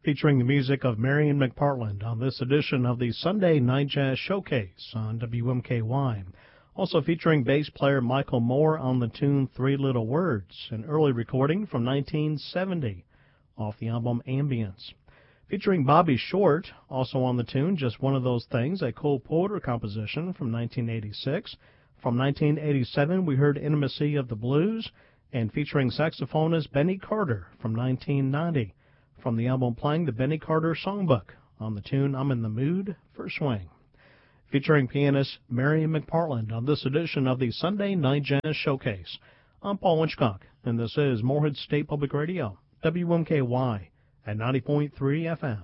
featuring the music of Marion McPartland on this edition of the Sunday Night Jazz Showcase on WMKY. Also featuring bass player Michael Moore on the tune Three Little Words, an early recording from 1970 off the album Ambience. Featuring Bobby Short, also on the tune Just One of Those Things, a Cole Porter composition from 1986. From 1987, we heard Intimacy of the Blues, and featuring saxophonist Benny Carter from 1990, from the album Playing the Benny Carter Songbook, on the tune I'm in the Mood for Swing. Featuring pianist Marion McPartland on this edition of the Sunday Night Jazz Showcase. I'm Paul Winchcock, and this is Morehead State Public Radio, WMKY, at 90.3 FM.